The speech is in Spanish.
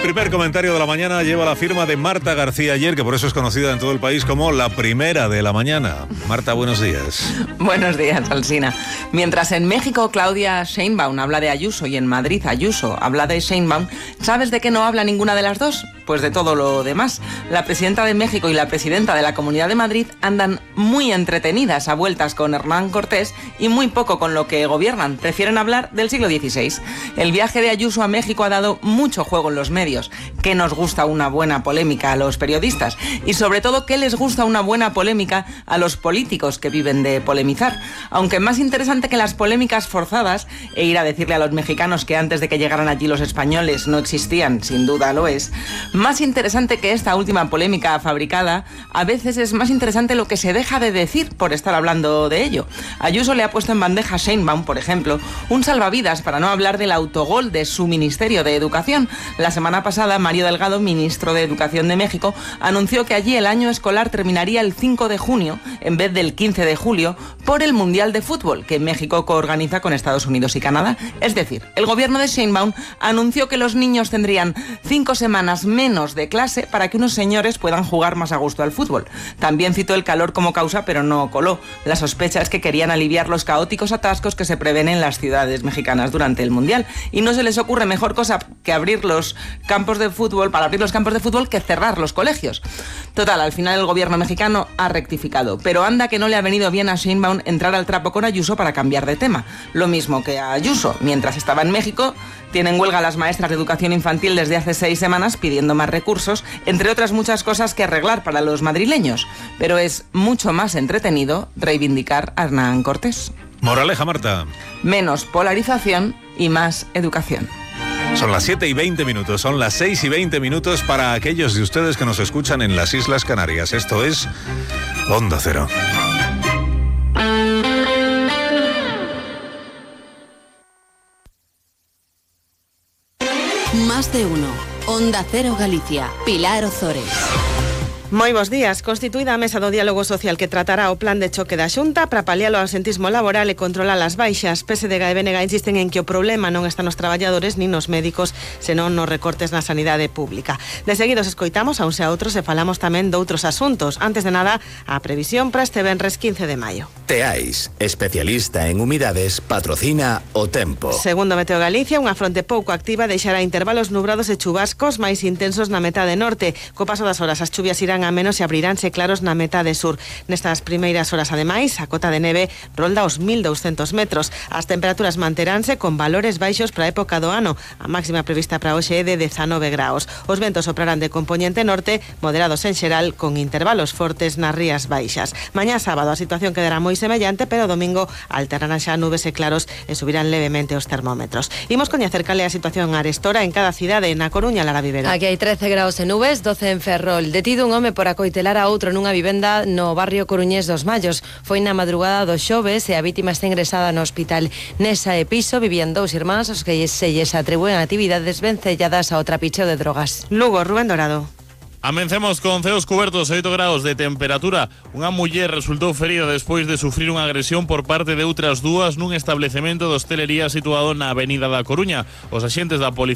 primer comentario de la mañana lleva la firma de Marta García Ayer, que por eso es conocida en todo el país como la primera de la mañana. Marta, buenos días. Buenos días, Alsina. Mientras en México Claudia Sheinbaum habla de Ayuso y en Madrid Ayuso habla de Sheinbaum, ¿sabes de qué no habla ninguna de las dos? Pues de todo lo demás. La presidenta de México y la presidenta de la Comunidad de Madrid andan muy entretenidas a vueltas con Hernán Cortés y muy poco con lo que gobiernan. Prefieren hablar del siglo XVI. El viaje de Ayuso a México ha dado mucho juego en los medios. ¿Qué nos gusta una buena polémica a los periodistas? Y sobre todo, ¿qué les gusta una buena polémica a los políticos que viven de polemizar? Aunque más interesante que las polémicas forzadas, e ir a decirle a los mexicanos que antes de que llegaran allí los españoles no existían, sin duda lo es, más interesante que esta última polémica fabricada, a veces es más interesante lo que se deja de decir por estar hablando de ello. Ayuso le ha puesto en bandeja a Sheinbaum, por ejemplo, un salvavidas para no hablar del autogol de su Ministerio de Educación. La semana pasada, Mario Delgado, ministro de Educación de México, anunció que allí el año escolar terminaría el 5 de junio, en vez del 15 de julio, por el Mundial de Fútbol, que México coorganiza con Estados Unidos y Canadá. Es decir, el gobierno de Sheinbaum anunció que los niños tendrían 5 semanas menos de clase para que unos señores puedan jugar más a gusto al fútbol. También citó el calor como causa, pero no coló. La sospecha es que querían aliviar los caóticos atascos que se prevén en las ciudades mexicanas durante el Mundial. Y no se les ocurre mejor cosa que abrir los campos de fútbol, para abrir los campos de fútbol, que cerrar los colegios. Total, al final el gobierno mexicano ha rectificado. Pero anda que no le ha venido bien a Sheinbaum entrar al trapo con Ayuso para cambiar de tema. Lo mismo que a Ayuso. Mientras estaba en México, tienen huelga las maestras de educación infantil desde hace 6 semanas pidiendo más recursos, entre otras muchas cosas que arreglar para los madrileños. Pero es mucho más entretenido reivindicar a Hernán Cortés. Moraleja, Marta. Menos polarización y más educación. Son las 7:20, son las 6:20 para aquellos de ustedes que nos escuchan en las Islas Canarias. Esto es Onda Cero. Más de uno. Onda Cero Galicia. Pilar Ozores. Moi bons días. Constituída a mesa do diálogo social que tratará o plan de choque da Xunta para paliar o absentismo laboral e controlar as baixas. PSDG e BNG insisten en que o problema non está nos traballadores nin nos médicos, senón nos recortes na sanidade pública. De seguido escoitamos a uns e a outros e falamos tamén de outros asuntos. Antes de nada, a previsión para este venres 15 de maio. Teais, especialista en humidades, patrocina o tempo. Segundo Meteo Galicia, unha fronte pouco activa deixará intervalos nubrados e chubascos máis intensos na metade norte. Co paso das horas, as chuvias irán a menos e abriránse claros na metade sur. Nestas primeiras horas, ademais, a cota de neve rolda os 1.200 metros. As temperaturas manteránse con valores baixos para a época do ano. A máxima prevista para hoxe é de 19 graus. Os ventos soprarán de compoñente norte, moderados en xeral, con intervalos fortes nas rías baixas. Mañá sábado a situación quedará moi semellante, pero domingo alternarán xa nubes e claros e subirán levemente os termómetros. Imos coñecer cal é a situación arestora en cada cidade. Na Coruña, Lara Vivero. Aquí hai 13 graus en nubes, 12 en Ferrol. Detido un home por acoitelar a outro nunha vivenda no barrio coruñés dos Mallos. Foi na madrugada do xoves e a vítima está ingresada no hospital. Nesa piso vivían 2 irmáns aos que se lles atribúen actividades vencelladas ao trapicheo de drogas. Lugo, Rubén Dorado. Amencemos con ceos cubertos e 8 graus de temperatura. Unha muller resultou ferida despois de sufrir unha agresión por parte de outras dúas nun establecemento de hostelería situado na avenida da Coruña. Os axentes da policía